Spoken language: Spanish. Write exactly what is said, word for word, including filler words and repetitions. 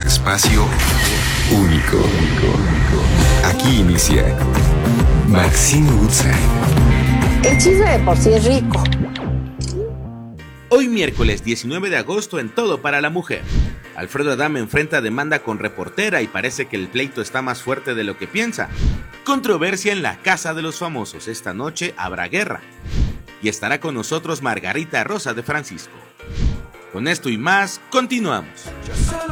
espacio único. Aquí inicia Maxine Woodside. El chisme de por sí es rico. Hoy miércoles diecinueve de agosto en Todo para la Mujer. Alfredo Adame enfrenta demanda con reportera y parece que el pleito está más fuerte de lo que piensa. Controversia en la Casa de los Famosos. Esta noche habrá guerra. Y estará con nosotros Margarita Rosa de Francisco. Con esto y más, continuamos.